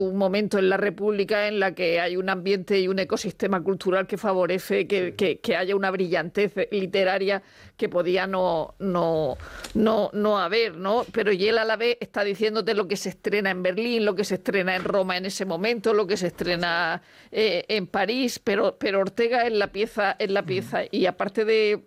un momento en la República en la que hay un ambiente y un ecosistema cultural que favorece que haya una brillantez literaria que podía no haber, ¿no? Pero y él a la vez está diciéndote lo que se estrena en Berlín, lo que se estrena en Roma en ese momento, lo que se estrena en París, pero Ortega es la pieza, y aparte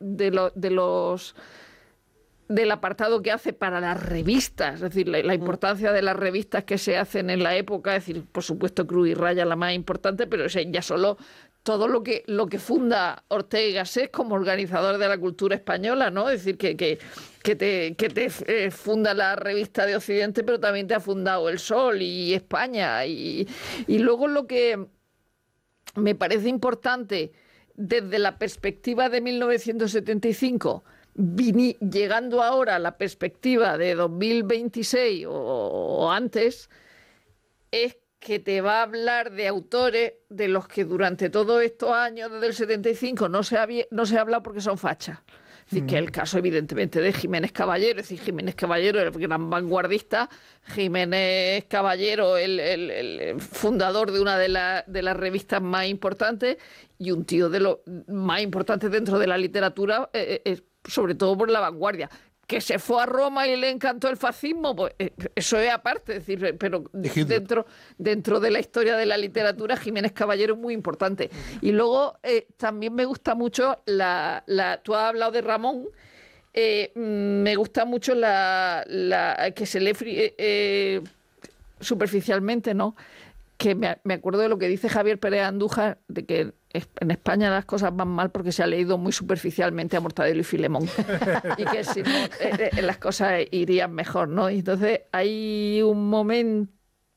del apartado que hace para las revistas, es decir, la importancia de las revistas que se hacen en la época, es decir, por supuesto Cruz y Raya la más importante, pero es ya solo todo lo que funda Ortega y Gasset como organizador de la cultura española, ¿no? Es decir, que te funda la revista de Occidente, pero también te ha fundado El Sol y España. Y luego lo que me parece importante desde la perspectiva de 1975, llegando ahora a la perspectiva de 2026 o antes, es que te va a hablar de autores de los que durante todos estos años, desde el 75, no se ha hablado porque son fachas. Es decir, que el caso, evidentemente, de Jiménez Caballero. Es decir, Jiménez Caballero, el gran vanguardista, Jiménez Caballero, el fundador de una de las revistas más importantes y un tío de los más importantes dentro de la literatura, sobre todo por la vanguardia. Que se fue a Roma y le encantó el fascismo, pues eso es aparte, es decir, pero dentro de la historia de la literatura, Jiménez Caballero es muy importante. Y luego también me gusta mucho tú has hablado de Ramón, me gusta mucho que se lee superficialmente, ¿no? Que me acuerdo de lo que dice Javier Pérez Andújar, de que en España las cosas van mal porque se ha leído muy superficialmente a Mortadelo y Filemón y que si no las cosas irían mejor, ¿no? Y entonces hay un momento,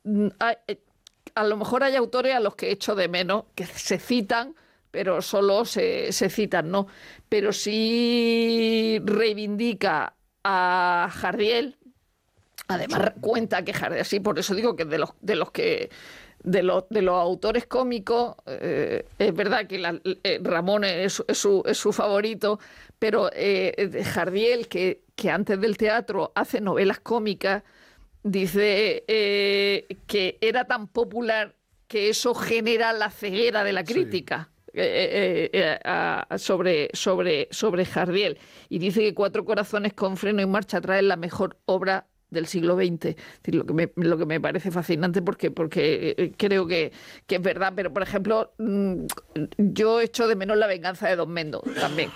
a lo mejor hay autores a los que echo de menos que se citan, pero solo se citan, ¿no? Pero sí reivindica a Jardiel. Además cuenta que Jardiel, sí, por eso digo que de los autores cómicos, es verdad que Ramón es su favorito, pero Jardiel, que antes del teatro hace novelas cómicas, dice que era tan popular que eso genera la ceguera de la crítica. Sí. Sobre Jardiel. Y dice que Cuatro corazones con freno y marcha atrás es la mejor obra del siglo XX. Es decir, lo que me parece fascinante porque creo que es verdad, pero por ejemplo yo echo de menos La venganza de Don Mendo también.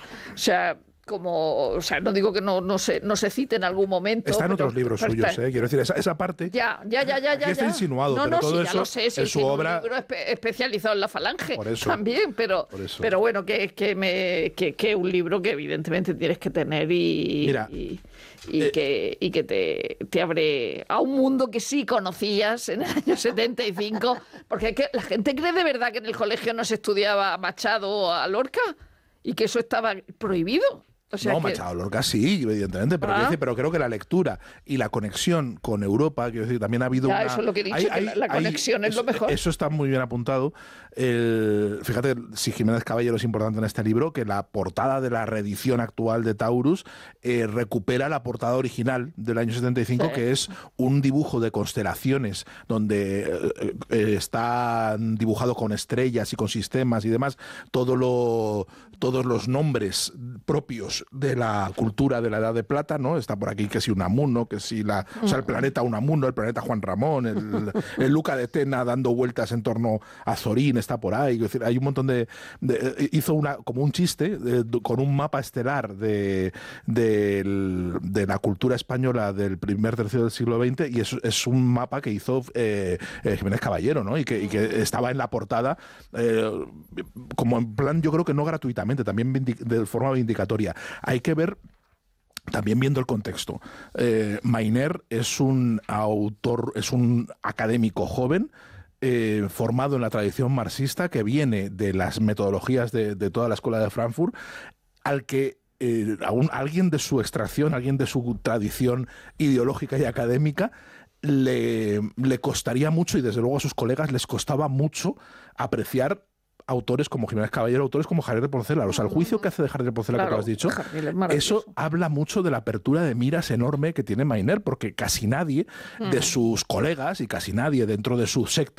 No digo que no se cite en algún momento. Está en otros libros suyos, quiero decir, esa parte. Ya. Está insinuado, pero todo eso ya lo sé, es su obra. Un libro especializado en la Falange. Por eso, también, pero bueno, que es un libro que evidentemente tienes que tener que te abre a un mundo que sí conocías en el año 75, porque es que la gente cree de verdad que en el colegio no se estudiaba a Machado o a Lorca y que eso estaba prohibido. Machado Lorca sí, evidentemente, pero creo que la lectura y la conexión con Europa, quiero decir, también ha habido eso es lo que he dicho, la conexión es lo mejor. Eso está muy bien apuntado. Fíjate, si Jiménez Caballero es importante en este libro, que la portada de la reedición actual de Taurus recupera la portada original del año 75, sí, que es un dibujo de constelaciones donde está dibujado con estrellas y con sistemas y demás, todos los nombres propios de la cultura de la Edad de Plata, ¿no? Está por aquí que si Unamuno, que si el planeta Unamuno, el planeta Juan Ramón, el Luca de Tena dando vueltas en torno a Zorín, está por ahí. Es decir, hay un montón hizo como un chiste con un mapa estelar de la cultura española del primer tercio del siglo XX, y es un mapa que hizo Jiménez Caballero, ¿no? Y que estaba en la portada como en plan, yo creo que no gratuitamente, también de forma vindicatoria. Hay que ver, también viendo el contexto, Mayner es un autor, es un académico joven, formado en la tradición marxista, que viene de las metodologías de toda la escuela de Frankfurt, al que alguien de su extracción, alguien de su tradición ideológica y académica, le costaría mucho, y desde luego a sus colegas les costaba mucho, apreciar autores como Jiménez Caballero, autores como Javier de Porcela. O sea, el juicio que hace de Javier de Porcela, que tú has dicho, eso habla mucho de la apertura de miras enorme que tiene Mayner, porque casi nadie de sus colegas y casi nadie dentro de su secta